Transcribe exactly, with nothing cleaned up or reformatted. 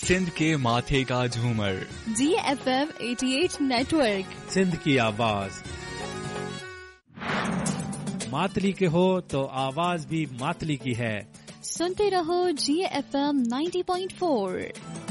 सिंध के माथे का झूमर, जी एफ एम अठासी नेटवर्क, सिंध की आवाज। मातली के हो तो आवाज भी मातली की है। सुनते रहो जी एफ एम नब्बे पॉइंट चार।